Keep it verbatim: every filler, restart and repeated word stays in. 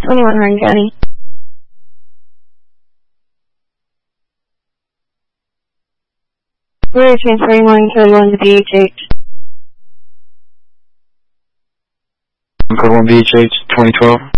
twenty-one Hardin County. We're transferring one code one to B H H. Code one B H H, twenty twelve.